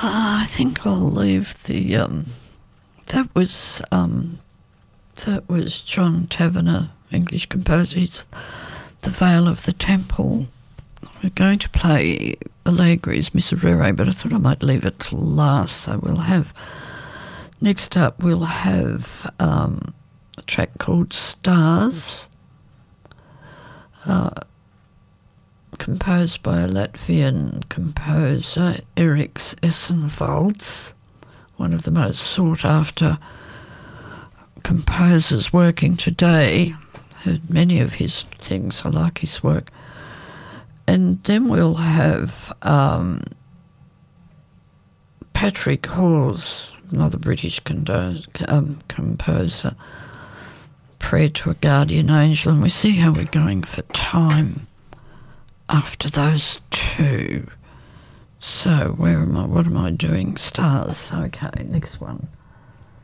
I think I'll leave the that was John Tavener, English composer. He's The Veil of the Temple. We're going to play Allegri's Miserere, but I thought I might leave it till last. So next up we'll have a track called Stars, composed by a Latvian composer, Eriks Essenvalds, one of the most sought-after composers working today. Heard many of his things. I like his work. And then we'll have Patrick Hawes, another British composer, Prayer to a Guardian Angel, and we see how we're going for time after those two. So where am I? What am I doing? Stars. Okay, next one.